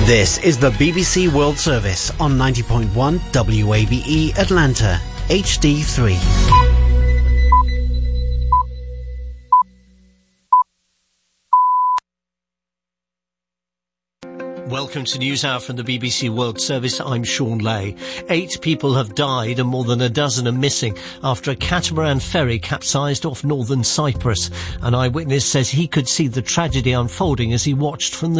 This is the BBC World Service on 90.1 WABE Atlanta, HD3. Welcome to News Hour from the BBC World Service. I'm Sean Lay. 8 people have died and more than a dozen are missing after a catamaran ferry capsized off northern Cyprus. An eyewitness says he could see the tragedy unfolding as he watched from the